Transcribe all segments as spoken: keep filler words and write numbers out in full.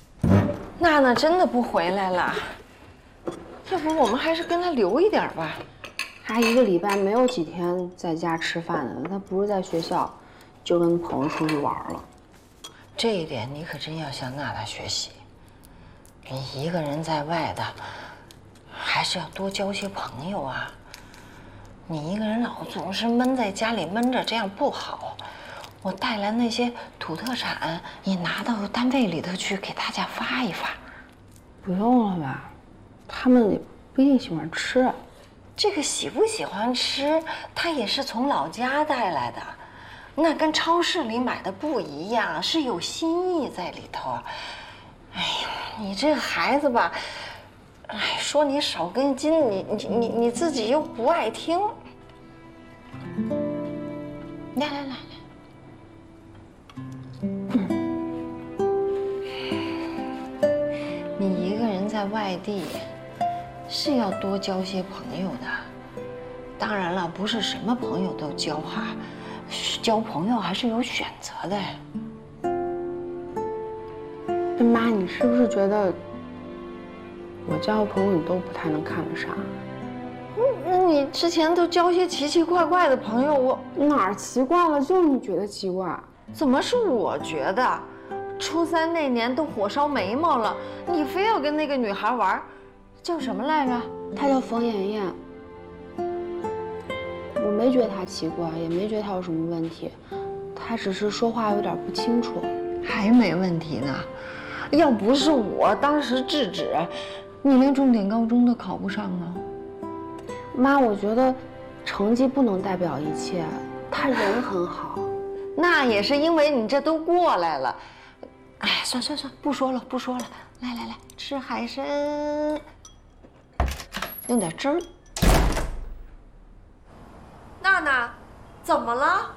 娜娜真的不回来了，要不我们还是跟她留一点吧。 她一个礼拜没有几天在家吃饭的，她不是在学校，就跟朋友出去玩了。 这一点你可真要向娜娜学习。你一个人在外的，还是要多交些朋友啊。你一个人老总是闷在家里闷着，这样不好。我带来那些土特产，你拿到单位里头去给大家发一发。 不用了吧，他们也不一定喜欢吃。 这个喜不喜欢吃，他也是从老家带来的，那跟超市里买的不一样，是有心意在里头。哎呀，你这个孩子吧，哎，说你少根筋，你你你你自己又不爱听。来来来来。你一个人在外地，是要多交些朋友的。当然了，不是什么朋友都交哈，交朋友还是有选择的。 那妈，你是不是觉得我交朋友你都不太能看得上？ 那你之前都交些奇奇怪怪的朋友，我哪儿奇怪了？就是你觉得奇怪。 怎么是我觉得？初三那年都火烧眉毛了，你非要跟那个女孩玩，叫什么来着？ 她叫冯妍妍。我没觉得她奇怪，也没觉得她有什么问题，她只是说话有点不清楚。 还没问题呢，要不是我当时制止，你连重点高中都考不上啊。 妈，我觉得成绩不能代表一切，她人很好。 那也是因为你这都过来了。哎，算算算，不说了不说了，来来来，吃海参，用点汁儿。 娜娜，怎么了？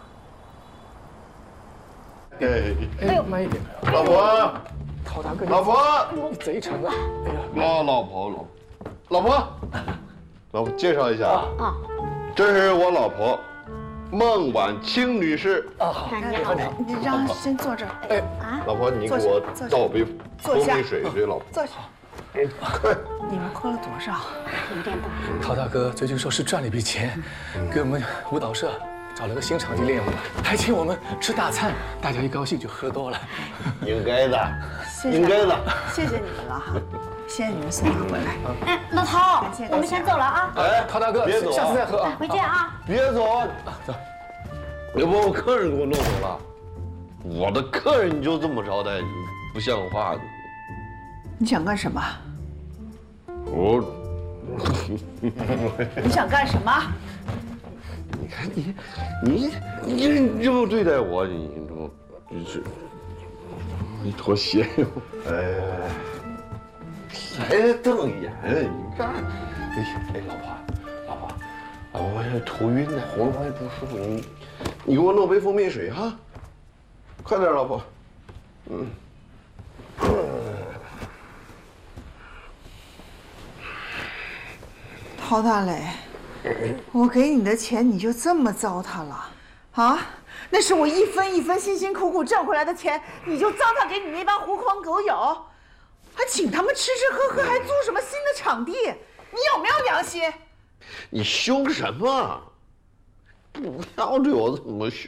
哎哎呦，慢一点， 老婆， 陶大哥， 老婆， 你贼沉啊！哎呀， 老老婆老老婆，老婆介绍一下啊， 这是我老婆孟晚清女士。 啊好， 你好，你让她先坐这儿。 哎啊， 老婆，你给我倒杯蜂蜜水给老婆。 坐下。 快！ 你们喝了多少？ 有点大。 陶大哥最近说是赚了一笔钱，给我们舞蹈社找了个新场地练舞，还请我们吃大餐，大家一高兴就喝多了。 应该的， 谢谢应该的。 谢谢你们了哈，谢谢你们送她回来。 哎，老陶感谢， 我们先走了啊！ 哎， 陶大哥， 别走啊下次再喝啊！ 回见啊！ 别走啊！ 走， 要不我客人给我弄走了，我的客人你就这么招待，不像话。 你想干什么？ 我， 你想干什么？ 你看你，你你你这么对待我，你你这么就是，你脱鞋，哎，还瞪眼，你干？哎哎，老婆，老婆，老婆，我这头晕呢，喉咙还不舒服，你你给我弄杯蜂蜜水哈，快点，老婆，嗯。 陶大磊，我给你的钱你就这么糟蹋了，啊？那是我一分一分辛辛苦苦挣回来的钱，你就糟蹋给你那帮狐朋狗友，还请他们吃吃喝喝，还租什么新的场地？你有没有良心？ 你凶什么？不要对我这么凶。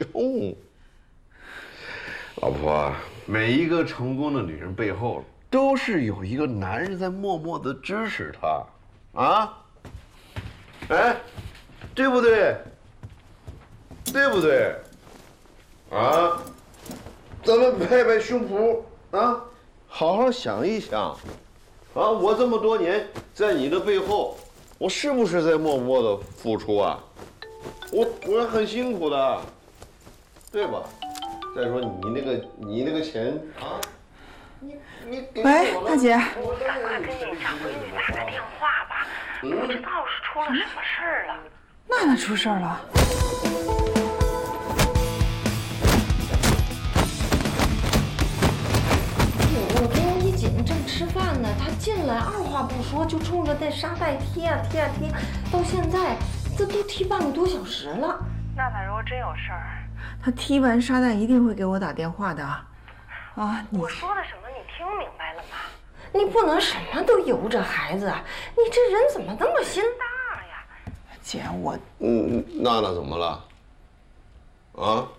老婆，每一个成功的女人背后，都是有一个男人在默默的支持她，啊？哎，对不对？对不对？啊，咱们拍拍胸脯啊，好好想一想，啊，我这么多年在你的背后，我是不是在默默的付出啊？我我很辛苦的，对吧？再说你那个你那个钱啊，你你给我喂，大姐。 赶快跟演唱会打个电话吧，不知道是出了什么事儿了。 娜娜出事儿了。 我我跟一锦正吃饭呢，他进来二话不说就冲着那沙袋踢啊踢啊踢，到现在这都踢半个多小时了。娜娜如果真有事儿， 她踢完沙袋一定会给我打电话的。啊，你我说的什么你听明白了吗？你不能什么都由着孩子，你这人怎么那么心大呀？ 姐，我嗯，娜娜怎么了？啊？